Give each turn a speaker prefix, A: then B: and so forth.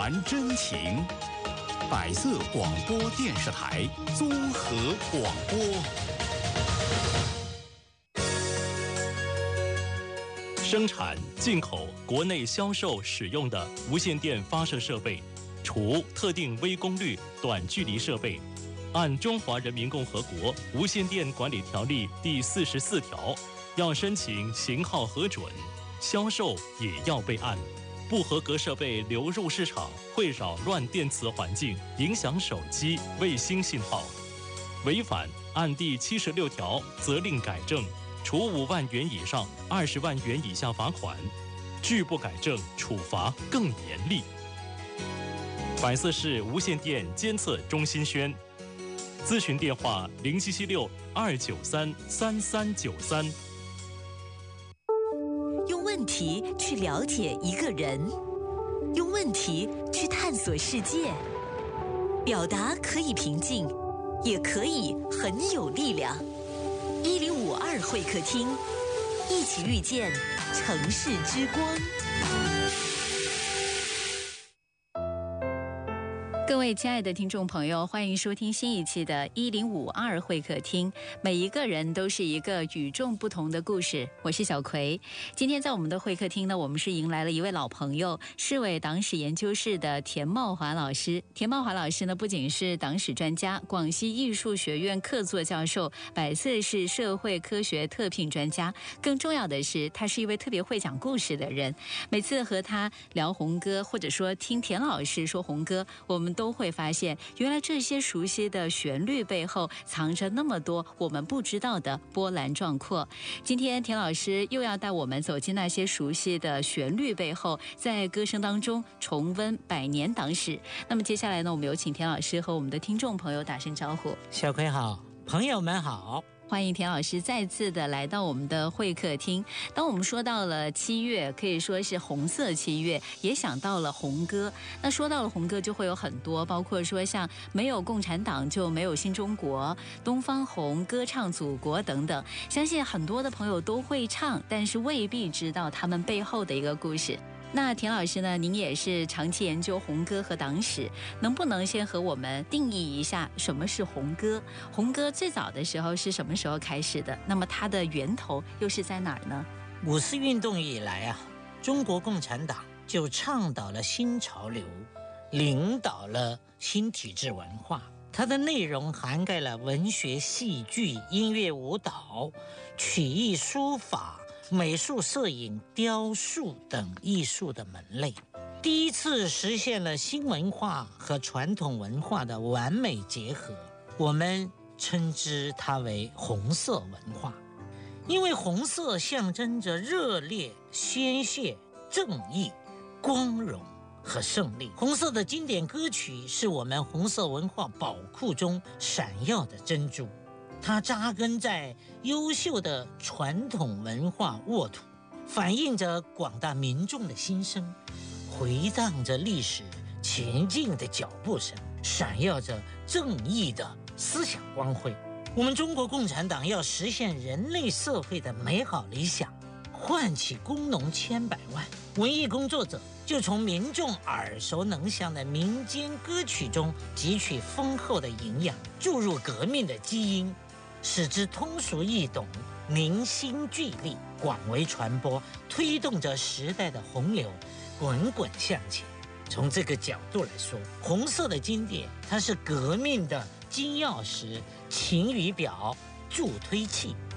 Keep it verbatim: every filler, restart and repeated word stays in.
A: 传真情，百色广播电视台综合广播。生产、进口、国内销售使用的无线电发射设备，除特定微功率短距离设备，按《中华人民共和国无线电管理条例》第四十四条，要申请型号核准，销售也要备案。不合格设备流入市场，会扰乱电磁环境，影响手机、卫星信号。违反按第七十六条责令改正，处五万元以上二十万元以下罚款；拒不改正，处罚更严厉。百色市无线电监测中心宣，咨询电话零七七六二九三三三九三。
B: 用问题去了解一个人，用问题去探索世界。表达可以平静，也可以很有力量。一零五二会客厅，一起遇见城市之光。各位亲爱的听众朋友，欢迎收听新一期的一零五二会客厅。每一个人都是一个与众不同的故事，我是小葵。今天在我们的会客厅呢，我们是迎来了一位老朋友，市委党史研究室的田茂华老师。田茂华老师呢，不仅是党史专家，广西艺术学院客座教授，百色市社会科学特聘专家，更重要的是，他是一位特别会讲故事的人。每次和他聊红歌，或者说听田老师说红歌，我们都会发现，原来这些熟悉的旋律背后藏着那么多我们不知道的波澜壮阔。今天田老师又要带我们走进那些熟悉的旋律背后，在歌声当中重温百年党史。那么接下来呢，我们有请田老师和我们的听众朋友打声招呼。
C: 小葵好，朋友们好。
B: 欢迎田老师再次的来到我们的会客厅。当我们说到了七月，可以说是红色七月，也想到了红歌。那说到了红歌，就会有很多，包括说像没有共产党就没有新中国、东方红、歌唱祖国等等。相信很多的朋友都会唱，但是未必知道他们背后的一个故事。那田老师呢，您也是长期研究红歌和党史，能不能先和我们定义一下什么是红歌？红歌最早的时候是什么时候开始的？那么它的源头又是在哪儿呢？
C: 五四运动以来啊，中国共产党就倡导了新潮流，领导了新体制文化。它的内容涵盖了文学、戏剧、音乐、舞蹈、曲艺、书法、美术、摄影、雕塑等艺术的门类，第一次实现了新文化和传统文化的完美结合，我们称之它为红色文化。因为红色象征着热烈、鲜血、正义、光荣和胜利。红色的经典歌曲是我们红色文化宝库中闪耀的珍珠，它扎根在优秀的传统文化沃土，反映着广大民众的心声，回荡着历史前进的脚步声，闪耀着正义的思想光辉。我们中国共产党要实现人类社会的美好理想，唤起工农千百万，文艺工作者就从民众耳熟能详的民间歌曲中汲取丰厚的营养，注入革命的基因，使之通俗易懂，凝心聚力，广为传播，推动着时代的洪流滚滚向前。从这个角度来说，红色的经典它是革命的金钥匙、晴雨表、助推器。